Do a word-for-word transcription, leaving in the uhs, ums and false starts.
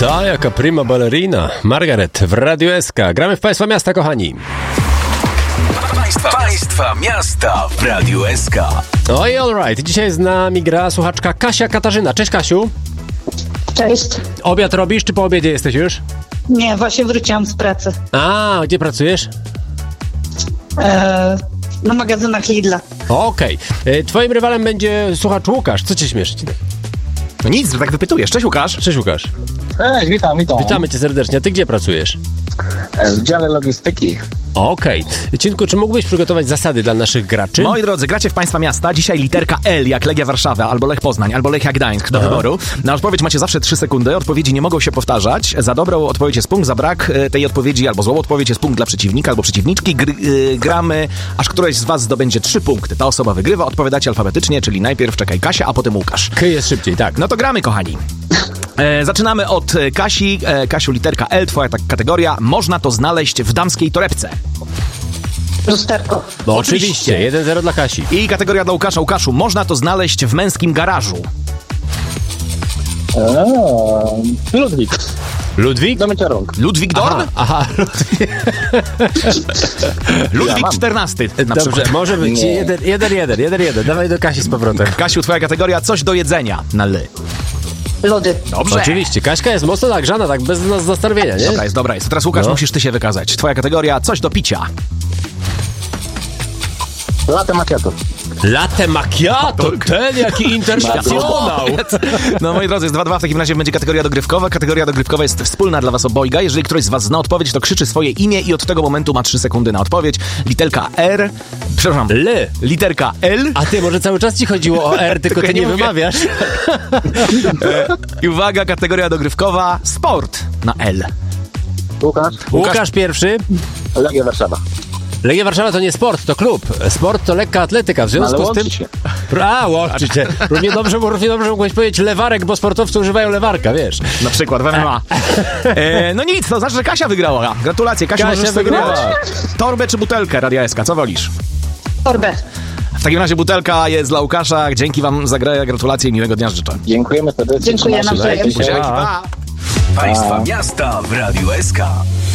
Ta, jaka prima ballerina. Margaret w Radiu S K. Gramy w Państwa Miasta, kochani. Państwa, Państwa Miasta w Radiu S K. Oj, alright. Dzisiaj z nami gra słuchaczka Kasia Katarzyna. Cześć, Kasiu. Cześć. Obiad robisz, czy po obiedzie jesteś już? Nie, właśnie wróciłam z pracy. A, gdzie pracujesz? E, na magazynach Lidla. Okej. Okay. Twoim rywalem będzie słuchacz Łukasz. Co cię śmieszy? No nic, że tak wypytujesz. Cześć, Łukasz. Cześć, Łukasz. Cześć, witam, witam. Witamy cię serdecznie. A ty gdzie pracujesz? W dziale logistyki. Okej. Okay. Cinku, czy mógłbyś przygotować zasady dla naszych graczy? Moi drodzy, gracie w Państwa Miasta. Dzisiaj literka L jak Legia Warszawa, albo Lech Poznań, albo Lechia Gdańsk do Aha. wyboru. Na odpowiedź macie zawsze trzy sekundy. Odpowiedzi nie mogą się powtarzać. Za dobrą odpowiedź jest punkt, za brak tej odpowiedzi albo złą odpowiedź jest punkt dla przeciwnika albo przeciwniczki. Gr- yy, gramy, aż któraś z was zdobędzie trzy punkty. Ta osoba wygrywa. Odpowiadacie alfabetycznie, czyli najpierw czekaj Kasia, a potem Łukasz. K jest szybciej, tak. No to gramy, kochani. E, zaczynamy od Kasi. E, Kasiu, literka L, twoja ta kategoria. Można to znaleźć w damskiej torebce. Lusterko. No oczywiście, jeden zero dla Kasi. I kategoria dla Łukasza. Łukaszu, można to znaleźć w męskim garażu. Eee, Ludwik. Ludwik? Do mycia rąk. Ludwik Dorn? Aha, aha Ludwik. Ludwik Ja czternasty. Na Dobrze, przykład. może być. Nie. Jeden, jeden, jeden, jeden, jeden. Dawaj do Kasi z powrotem. Kasiu, twoja kategoria coś do jedzenia. Na L. Lody. Dobrze. Oczywiście, Kaśka jest mocno nagrzana, tak bez nas zastanowienia, nie? Dobra jest, dobra jest. Teraz Łukasz, No. musisz ty się wykazać. Twoja kategoria coś do picia. Latte macchiato. Latte macchiato, ten jaki internacjonał. No moi drodzy, jest dwa dwa, w takim razie będzie kategoria dogrywkowa. Kategoria dogrywkowa jest wspólna dla was obojga. Jeżeli ktoś z was zna odpowiedź, to krzyczy swoje imię i od tego momentu ma trzy sekundy na odpowiedź. Literka R, przepraszam, L. literka L. A ty, może cały czas ci chodziło o R, tylko, Tylko ty ja nie, nie mówię. wymawiasz. I uwaga, kategoria dogrywkowa, sport na L. Łukasz. Łukasz pierwszy. Legia Warszawa. Legia Warszawa to nie sport, to klub. Sport to lekka atletyka, w związku Ale z tym... łączy się. A, łączy się. Równie dobrze, równie dobrze mogłeś powiedzieć lewarek, bo sportowcy używają lewarka, wiesz. Na przykład w M M A. E, no nic, to znaczy, że Kasia wygrała. Gratulacje, Kasia, Kasia możesz sobie wygrała. wybrać torbę czy butelkę Radia S K, co wolisz? Torbę. W takim razie butelka jest dla Łukasza. Dzięki wam za grę, gratulacje i miłego dnia życzę. Dziękujemy serdecznie. Dziękuję Trzymajcie się. nawzajem. Buziaki, pa. Państwa Miasta w Radiu S K.